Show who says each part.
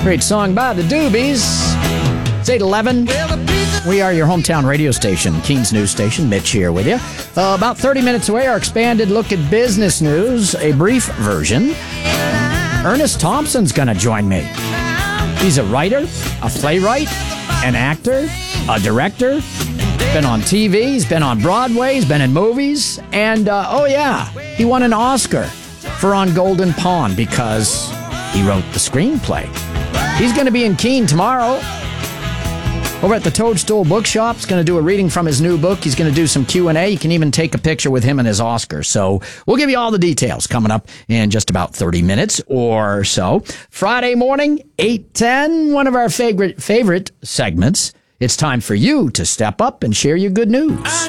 Speaker 1: Great song by the Doobies. It's 8:11. We are your hometown radio station, Keene's News Station. Mitch here with you. About 30 minutes away, our expanded look at business news, a brief version. Ernest Thompson's going to join me. He's a writer, a playwright, an actor, a director. Been on TV, he's been on Broadway, he's been in movies, and he won an Oscar for On Golden Pond because he wrote the screenplay. He's going to be in Keene tomorrow over at the Toadstool Bookshop. He's going to do a reading from his new book. He's going to do some Q&A. You can even take a picture with him and his Oscar. So we'll give you all the details coming up in just about 30 minutes or so. Friday morning, 8:10, one of our favorite segments. It's time for you to step up and share your good news.